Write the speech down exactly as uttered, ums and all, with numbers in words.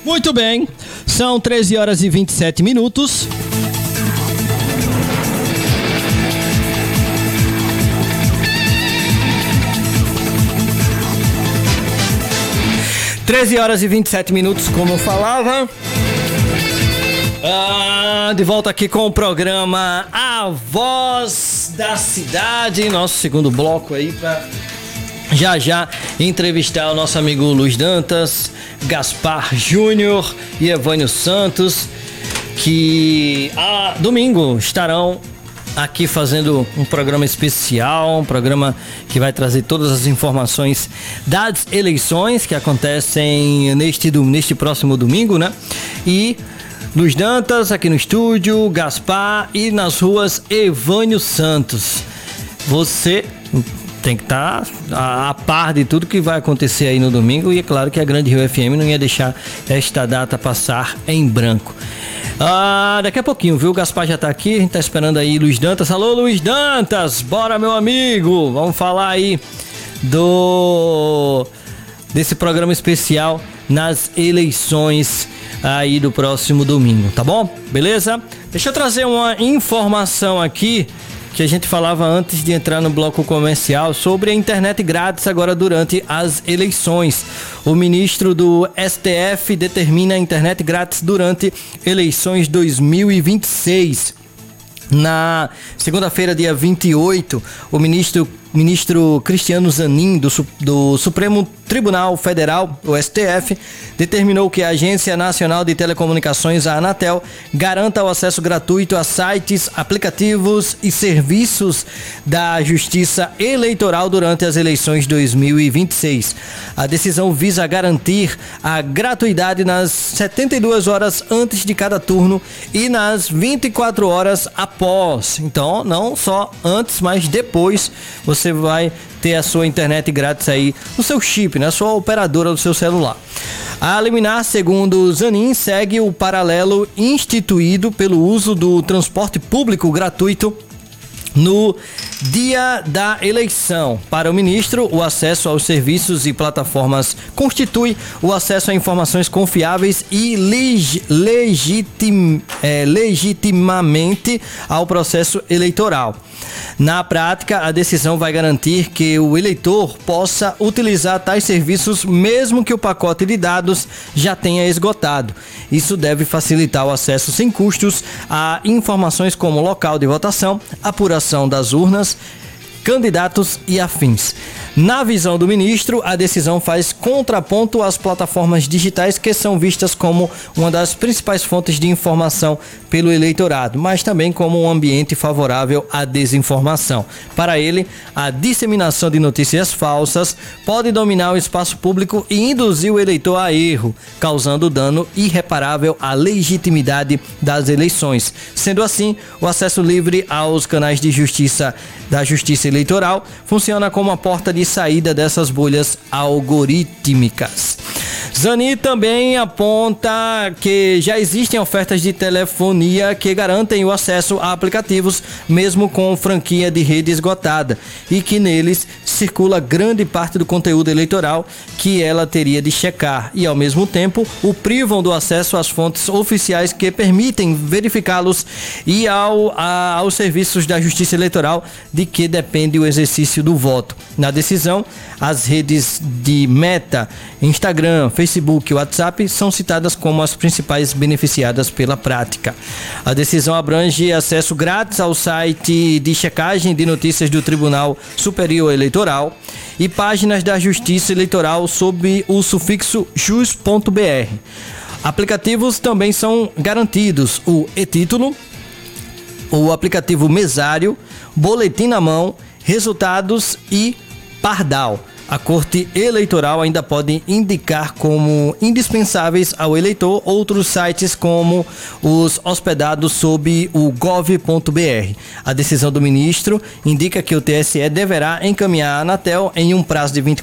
Muito bem, são treze horas e vinte e sete minutos. treze horas e vinte e sete minutos, como eu falava. Ah, de volta aqui com o programa A Voz da Cidade, nosso segundo bloco aí para já já entrevistar o nosso amigo Luiz Dantas, Gaspar Júnior e Evânio Santos, que a domingo estarão aqui fazendo um programa especial, um programa que vai trazer todas as informações das eleições que acontecem neste, neste próximo domingo, né? E Luiz Dantas aqui no estúdio, Gaspar, e nas ruas Evânio Santos. Você tem que estar a, a par de tudo que vai acontecer aí no domingo, e é claro que a Grande Rio F M não ia deixar esta data passar em branco. Ah, daqui a pouquinho, viu? O Gaspar já tá aqui, a gente tá esperando aí Luiz Dantas. Alô, Luiz Dantas, bora, meu amigo, vamos falar aí do desse programa especial nas eleições aí do próximo domingo, tá bom? Beleza? Deixa eu trazer uma informação aqui que a gente falava antes de entrar no bloco comercial sobre a internet grátis agora durante as eleições. O ministro do S T F determina a internet grátis durante eleições dois mil e vinte e seis. Na segunda-feira, dia vinte e oito, o ministro, ministro Cristiano Zanin, do, do Supremo Tribunal Federal, o S T F, determinou que a Agência Nacional de Telecomunicações, a Anatel, garanta o acesso gratuito a sites, aplicativos e serviços da Justiça Eleitoral durante as eleições dois mil e vinte e seis. A decisão visa garantir a gratuidade nas setenta e duas horas antes de cada turno e nas vinte e quatro horas após. Então, não só antes, mas depois você vai ter a sua internet grátis aí no seu chip, na sua operadora do seu celular. A liminar, segundo Zanin, segue o paralelo instituído pelo uso do transporte público gratuito no dia da eleição. Para o ministro, o acesso aos serviços e plataformas constitui o acesso a informações confiáveis e leg- legitim- é, legitimamente ao processo eleitoral. Na prática, a decisão vai garantir que o eleitor possa utilizar tais serviços mesmo que o pacote de dados já tenha esgotado. Isso deve facilitar o acesso sem custos a informações como local de votação, apuração das urnas, candidatos e afins. Na visão do ministro, a decisão faz contraponto às plataformas digitais que são vistas como uma das principais fontes de informação pelo eleitorado, mas também como um ambiente favorável à desinformação. Para ele, a disseminação de notícias falsas pode dominar o espaço público e induzir o eleitor a erro, causando dano irreparável à legitimidade das eleições. Sendo assim, o acesso livre aos canais de justiça da Justiça Eleitoral funciona como a porta de saída dessas bolhas algorítmicas. Zanin também aponta que já existem ofertas de telefonia que garantem o acesso a aplicativos mesmo com franquia de rede esgotada e que neles circula grande parte do conteúdo eleitoral que ela teria de checar e, ao mesmo tempo, o privam do acesso às fontes oficiais que permitem verificá-los e ao, a, aos serviços da Justiça Eleitoral de que depende o exercício do voto. Na decisão, as redes de Meta, Instagram, Facebook e WhatsApp são citadas como as principais beneficiadas pela prática. A decisão abrange acesso grátis ao site de checagem de notícias do Tribunal Superior Eleitoral e páginas da Justiça Eleitoral sob o sufixo jus ponto b r. Aplicativos também são garantidos: o e-título, o aplicativo Mesário, Boletim na Mão, Resultados e Pardal. A Corte Eleitoral ainda pode indicar como indispensáveis ao eleitor outros sites como os hospedados sob o gov ponto b r. A decisão do ministro indica que o T S E deverá encaminhar à Anatel em um prazo de vinte